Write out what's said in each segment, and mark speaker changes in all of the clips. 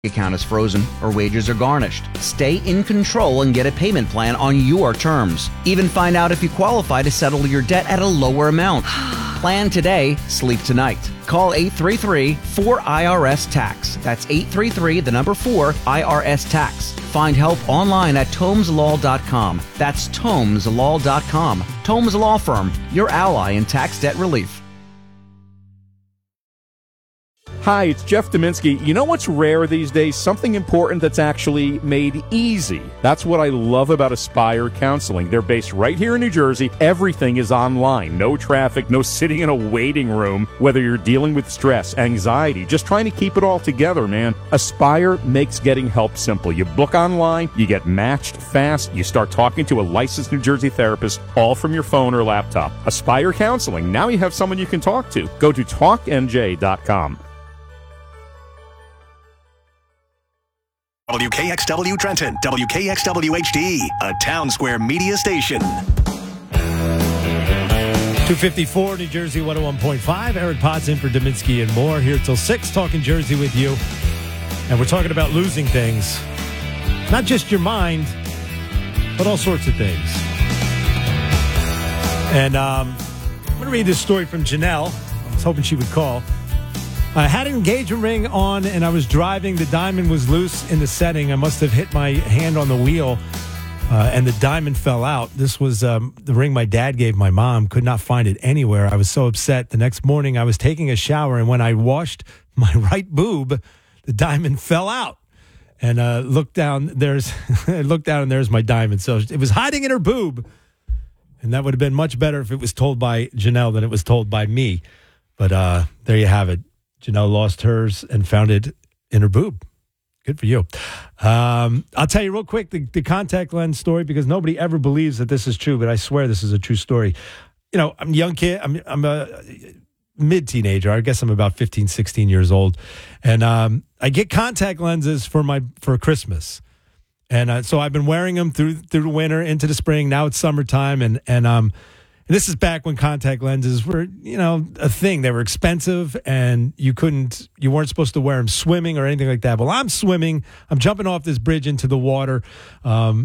Speaker 1: account is frozen or wages are garnished. Stay in control and get a payment plan on your terms. Even find out if you qualify to settle your debt at a lower amount. Plan today, sleep tonight. Call 833-4IRS-TAX. That's 833-4-IRS-TAX. Find help online at TomesLaw.com. That's TomesLaw.com. Tomes Law Firm, your ally in tax debt relief.
Speaker 2: Hi, it's Jeff Dominski. You know what's rare these days? Something important that's actually made easy. That's what I love about Aspire Counseling. They're based right here in New Jersey. Everything is online. No traffic, no sitting in a waiting room. Whether you're dealing with stress, anxiety, just trying to keep it all together, man. Aspire makes getting help simple. You book online, you get matched fast, you start talking to a licensed New Jersey therapist, all from your phone or laptop. Aspire Counseling. Now you have someone you can talk to. Go to talknj.com.
Speaker 3: WKXW Trenton, WKXW HD, a Town Square media station.
Speaker 4: 254 New Jersey 101.5. Eric Potts in for Dominski and more here till 6, talking Jersey with you. And we're talking about losing things. Not just your mind, but all sorts of things. And I'm going to read this story from Janelle. I was hoping she would call. I had an engagement ring on, and I was driving. The diamond was loose in the setting. I must have hit my hand on the wheel, and the diamond fell out. This was the ring my dad gave my mom. Could not find it anywhere. I was so upset. The next morning, I was taking a shower, and when I washed my right boob, the diamond fell out. And looked down. I looked down, and there's my diamond. So it was hiding in her boob, and that would have been much better if it was told by Janelle than it was told by me. But there you have it. Janelle lost hers and found it in her boob. Good for you. I'll tell you real quick the contact lens story, because nobody ever believes that this is true, but I swear this is a true story. You know, I'm a young kid. I'm a mid-teenager. I guess I'm about 15, 16 years old. And I get contact lenses for Christmas. And so I've been wearing them through the winter into the spring. Now it's summertime. And this is back when contact lenses were, a thing. They were expensive, and you weren't supposed to wear them swimming or anything like that. Well, I'm swimming. I'm jumping off this bridge into the water of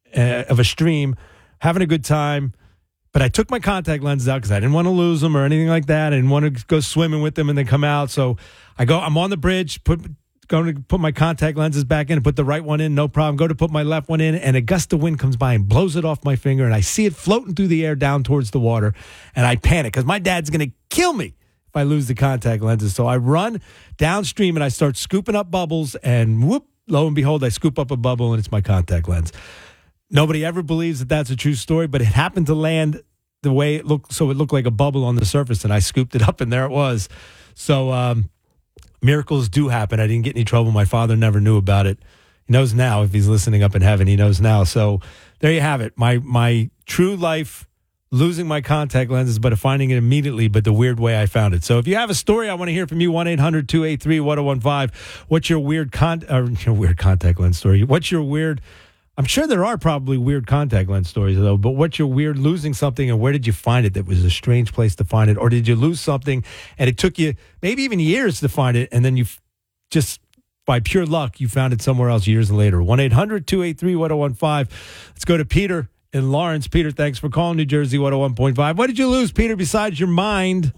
Speaker 4: a stream, having a good time. But I took my contact lenses out because I didn't want to lose them or anything like that. I didn't want to go swimming with them and then come out. So I'm on the bridge, going to put my contact lenses back in and put the right one in, no problem. Go to put my left one in, and a gust of wind comes by and blows it off my finger, and I see it floating through the air down towards the water, and I panic because my dad's going to kill me if I lose the contact lenses. So I run downstream, and I start scooping up bubbles, and whoop, lo and behold, I scoop up a bubble, and it's my contact lens. Nobody ever believes that that's a true story, but it happened to land the way it looked, so it looked like a bubble on the surface, and I scooped it up, and there it was. So, miracles do happen. I didn't get any trouble. My father never knew about it. He knows now. If he's listening up in heaven, he knows now. So there you have it. My true life, losing my contact lenses, but finding it immediately, but the weird way I found it. So if you have a story, I want to hear from you. 1-800-283-1015. What's your weird contact lens story? What's your weird... I'm sure there are probably weird contact lens stories, though, but what's your weird losing something, and where did you find it that was a strange place to find it? Or did you lose something and it took you maybe even years to find it, and then you just, by pure luck, you found it somewhere else years later? 1-800-283-1015. Let's go to Peter in Lawrence. Peter, thanks for calling New Jersey 101.5. What did you lose, Peter, besides your mind?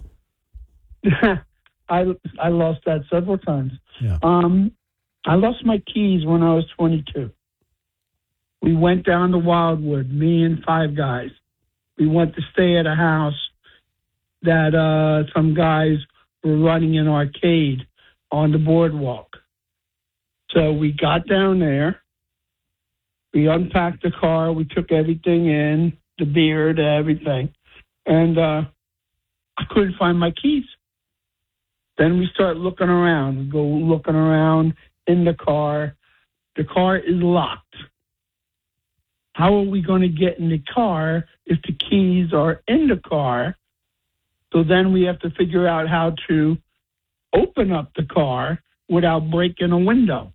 Speaker 5: I lost that several times.
Speaker 4: Yeah.
Speaker 5: I lost my keys when I was 22. We went down to Wildwood, me and 5 guys. We went to stay at a house that some guys were running an arcade on the boardwalk. So we got down there. We unpacked the car. We took everything in, the beer, everything. And I couldn't find my keys. Then we start looking around. We go looking around in the car. The car is locked. How are we going to get in the car if the keys are in the car? So then we have to figure out how to open up the car without breaking a window.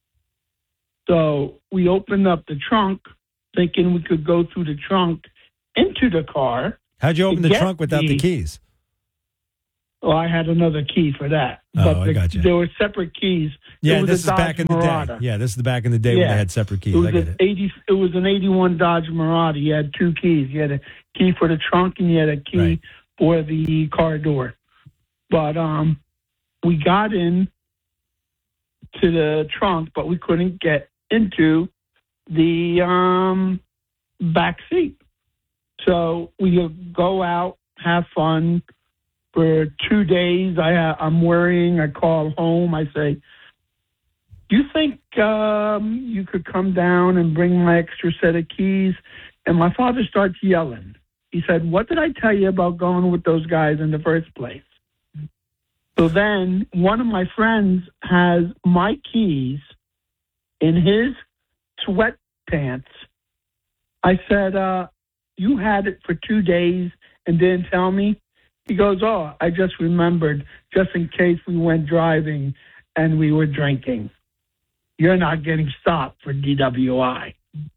Speaker 5: So we opened up the trunk, thinking we could go through the trunk into the car.
Speaker 4: How'd you open the trunk without the keys?
Speaker 5: Well, I had another key for that.
Speaker 4: Oh, I got you.
Speaker 5: There were separate keys.
Speaker 4: Yeah,
Speaker 5: It was
Speaker 4: this
Speaker 5: a
Speaker 4: is
Speaker 5: Dodge
Speaker 4: back in the
Speaker 5: Marauder.
Speaker 4: day. Yeah, this is the back in the day when they had separate keys. I get it.
Speaker 5: It was an 81 Dodge Marauder. You had two keys. You had a key for the trunk and you had a key for the car door. But we got in to the trunk, but we couldn't get into the back seat. So we go out, have fun. For 2 days, I'm worrying. I call home. I say, you think you could come down and bring my extra set of keys? And my father starts yelling. He said, what did I tell you about going with those guys in the first place? So then one of my friends has my keys in his sweatpants. I said, you had it for 2 days and didn't tell me? He goes, oh, I just remembered, just in case we went driving and we were drinking. You're not getting stopped for DWI.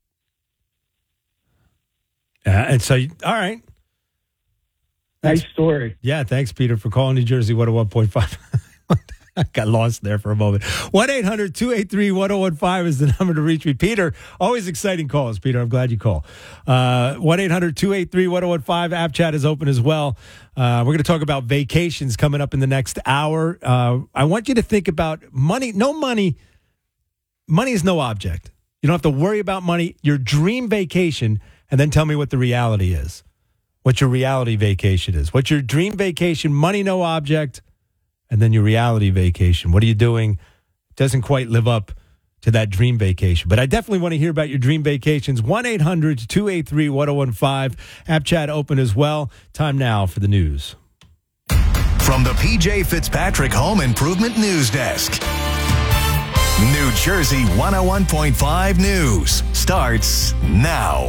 Speaker 4: And so, all right.
Speaker 5: Nice story.
Speaker 4: Yeah, thanks, Peter, for calling New Jersey 101.5. I got lost there for a moment. 1-800-283-1015 is the number to reach me. Peter, always exciting calls, Peter. I'm glad you call. 1-800-283-1015. App chat is open as well. We're going to talk about vacations coming up in the next hour. I want you to think about money. No money. Money is no object. You don't have to worry about money. Your dream vacation, and then tell me what the reality is. What your reality vacation is. What's your dream vacation? Money, no object. And then your reality vacation. What are you doing? Doesn't quite live up to that dream vacation. But I definitely want to hear about your dream vacations. 1-800-283-1015. App chat open as well. Time now for the news.
Speaker 3: From the PJ Fitzpatrick Home Improvement News Desk. New Jersey 101.5 News starts now.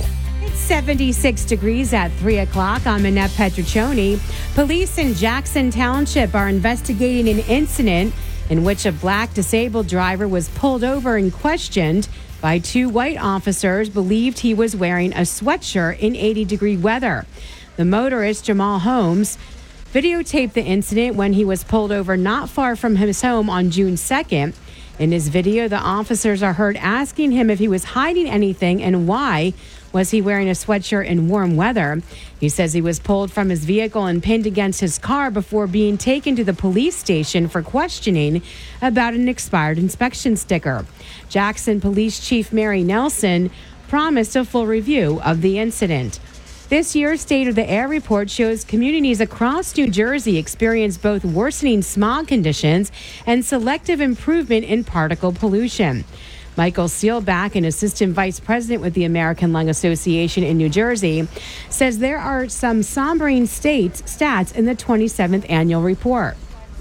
Speaker 6: 76 degrees at 3 o'clock. I'm Annette Petriccioni. Police in Jackson Township are investigating an incident in which a black disabled driver was pulled over and questioned by two white officers believed he was wearing a sweatshirt in 80-degree weather. The motorist, Jamal Holmes, videotaped the incident when he was pulled over not far from his home on June 2nd. In his video, the officers are heard asking him if he was hiding anything and why was he wearing a sweatshirt in warm weather. He says he was pulled from his vehicle and pinned against his car before being taken to the police station for questioning about an expired inspection sticker. Jackson Police Chief Mary Nelson promised a full review of the incident. This year's State of the Air report shows communities across New Jersey experience both worsening smog conditions and selective improvement in particle pollution. Michael Seelbach, an assistant vice president with the American Lung Association in New Jersey, says there are some sombering stats in the 27th annual report.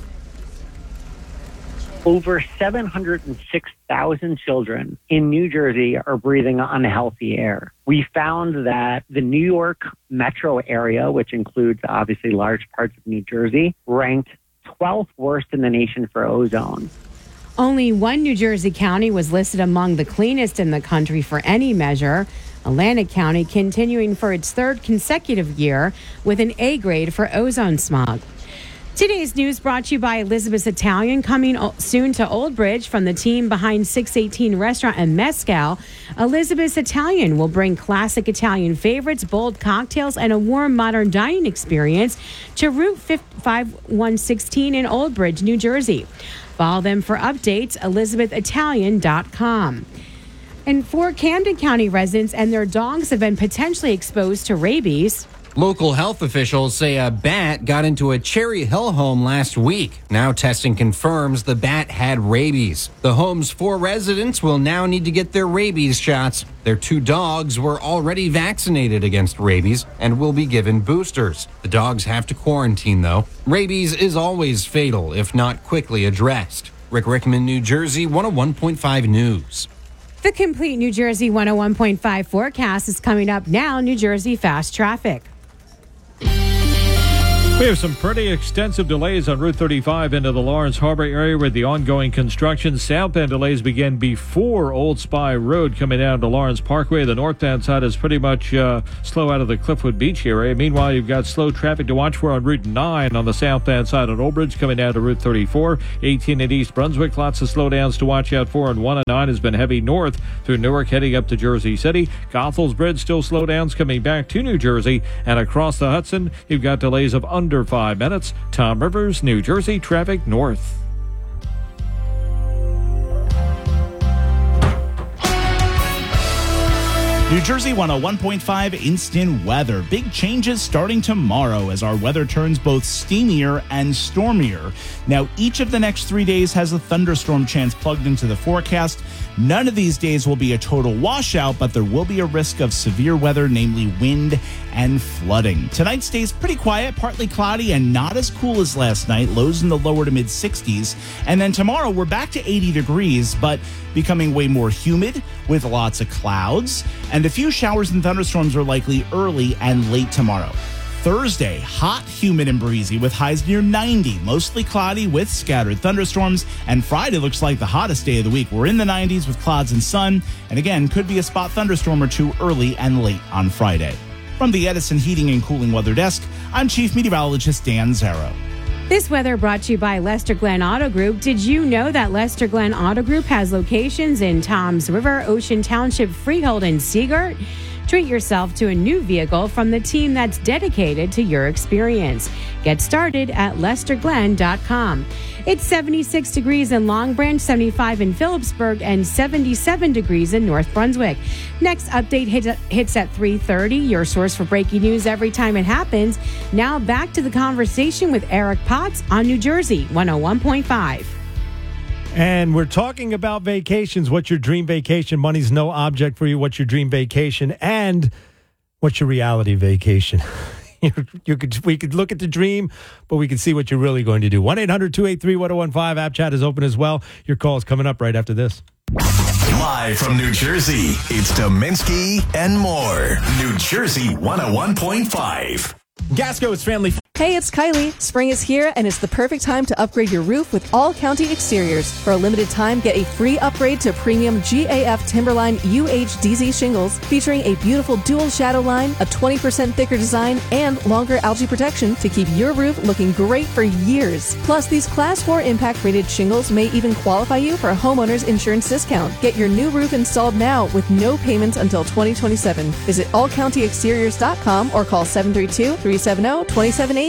Speaker 7: Over 706,000 children in New Jersey are breathing unhealthy air. We found that the New York metro area, which includes obviously large parts of New Jersey, ranked 12th worst in the nation for ozone.
Speaker 6: Only one New Jersey county was listed among the cleanest in the country for any measure. Atlantic County continuing for its third consecutive year with an A grade for ozone smog. Today's news brought to you by Elizabeth's Italian, coming soon to Old Bridge from the team behind 618 Restaurant and Mezcal. Elizabeth's Italian will bring classic Italian favorites, bold cocktails, and a warm modern dining experience to Route 5116 in Old Bridge, New Jersey. Follow them for updates, ElizabethItalian.com. And 4 Camden County residents and their dogs have been potentially exposed to rabies.
Speaker 8: Local health officials say a bat got into a Cherry Hill home last week. Now testing confirms the bat had rabies. The home's 4 residents will now need to get their rabies shots. Their 2 dogs were already vaccinated against rabies and will be given boosters. The dogs have to quarantine, though. Rabies is always fatal if not quickly addressed. Rick Rickman, New Jersey, 101.5 News.
Speaker 6: The complete New Jersey 101.5 forecast is coming up now. New Jersey fast traffic.
Speaker 9: We have some pretty extensive delays on Route 35 into the Lawrence Harbor area with the ongoing construction. Southbound delays begin before Old Spy Road coming down to Lawrence Parkway. The northbound side is pretty much slow out of the Cliffwood Beach area. Meanwhile, you've got slow traffic to watch for on Route 9 on the southbound side at Old Bridge coming down to Route 34. 18 at East Brunswick. Lots of slowdowns to watch out for, and 109 has been heavy north through Newark heading up to Jersey City. Goethals Bridge still slowdowns coming back to New Jersey, and across the Hudson, you've got delays of under 5 minutes. Tom Rivers, New Jersey, traffic north.
Speaker 10: New Jersey 101.5 instant weather. Big changes starting tomorrow as our weather turns both steamier and stormier. Now, each of the next 3 days has a thunderstorm chance plugged into the forecast. None of these days will be a total washout, but there will be a risk of severe weather, namely wind and flooding. Tonight stays pretty quiet, partly cloudy, and not as cool as last night. Lows in the lower to mid 60s. And then tomorrow we're back to 80 degrees, but becoming way more humid with lots of clouds. And a few showers and thunderstorms are likely early and late tomorrow. Thursday, hot, humid, and breezy with highs near 90. Mostly cloudy with scattered thunderstorms. And Friday looks like the hottest day of the week. We're in the 90s with clouds and sun. And again, could be a spot thunderstorm or two early and late on Friday. From the Edison Heating and Cooling Weather Desk, I'm Chief Meteorologist Dan Zarrow.
Speaker 6: This weather brought to you by Lester Glenn Auto Group. Did you know that Lester Glenn Auto Group has locations in Toms River, Ocean Township, Freehold, and Seagirt? Treat yourself to a new vehicle from the team that's dedicated to your experience. Get started at lesterglenn.com. It's 76 degrees in Long Branch, 75 in Phillipsburg, and 77 degrees in North Brunswick. Next update hits at 3:30, your source for breaking news every time it happens. Now back to the conversation with Eric Potts on New Jersey 101.5.
Speaker 4: And we're talking about vacations. What's your dream vacation? Money's no object for you. What's your dream vacation? And what's your reality vacation? We could look at the dream, but we can see what you're really going to do. 1-800-283-1015. App chat is open as well. Your call is coming up right after this.
Speaker 3: Live from New Jersey, it's Dominski and more. New Jersey 101.5.
Speaker 11: Gasco's family. Hey, it's Kylie. Spring is here, and it's the perfect time to upgrade your roof with All County Exteriors. For a limited time, get a free upgrade to premium GAF Timberline UHDZ shingles, featuring a beautiful dual shadow line, a 20% thicker design, and longer algae protection to keep your roof looking great for years. Plus, these Class 4 impact-rated shingles may even qualify you for a homeowner's insurance discount. Get your new roof installed now with no payments until 2027. Visit allcountyexteriors.com or call 732-370-2780.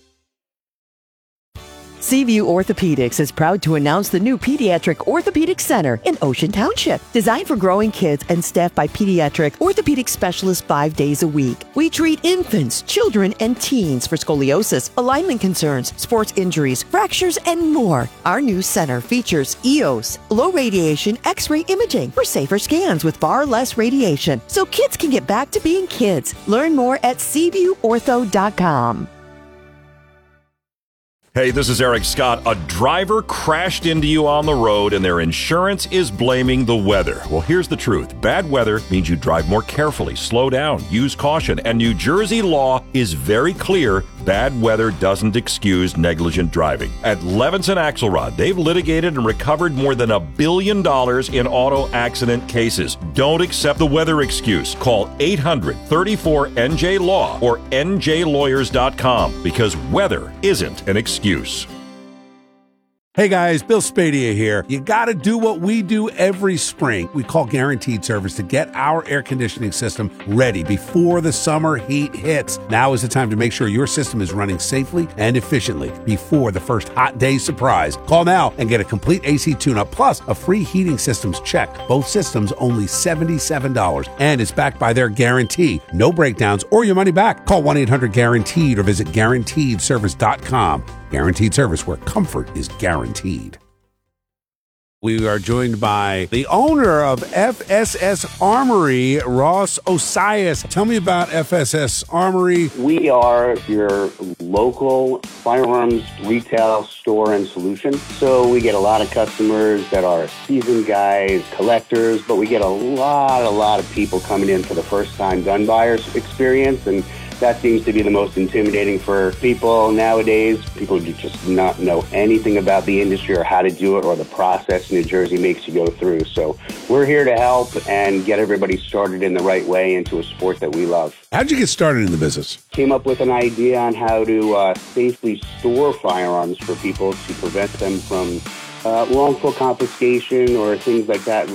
Speaker 12: Seaview Orthopedics is proud to announce the new Pediatric Orthopedic Center in Ocean Township. Designed for growing kids and staffed by pediatric orthopedic specialists 5 days a week. We treat infants, children, and teens for scoliosis, alignment concerns, sports injuries, fractures, and more. Our new center features EOS, low radiation X-ray imaging for safer scans with far less radiation, so kids can get back to being kids. Learn more at SeaviewOrtho.com.
Speaker 13: Hey, this is Eric Scott. A driver crashed into you on the road and their insurance is blaming the weather. Well, here's the truth. Bad weather means you drive more carefully, slow down, use caution, and New Jersey law is very clear. Bad weather doesn't excuse negligent driving. At Levinson Axelrod, they've litigated and recovered more than $1 billion in auto accident cases. Don't accept the weather excuse. Call 800-34-NJ-LAW or njlawyers.com because weather isn't an excuse.
Speaker 14: Hey guys, Bill Spadia here. You gotta do what we do every spring. We call Guaranteed Service to get our air conditioning system ready before the summer heat hits. Now is the time to make sure your system is running safely and efficiently before the first hot day surprise. Call now and get a complete AC tune-up plus a free heating systems check. Both systems only $77 and it's backed by their guarantee. No breakdowns or your money back. Call 1-800-GUARANTEED or visit GuaranteedService.com. Guaranteed Service, where comfort is guaranteed. We are joined by the owner of FSS Armory, Ross Osias. Tell me about FSS Armory.
Speaker 15: We are your local firearms retail store and solution. So we get a lot of customers that are seasoned guys, collectors, but we get a lot of people coming in for the first time gun buyers experience. And That seems to be the most intimidating for people nowadays. People do just not know anything about the industry or how to do it or the process New Jersey makes you go through. So we're here to help and get everybody started in the right way into a sport that we love.
Speaker 14: How'd you get started in the business?
Speaker 15: Came up with an idea on how to safely store firearms for people to prevent them from wrongful confiscation or things like that.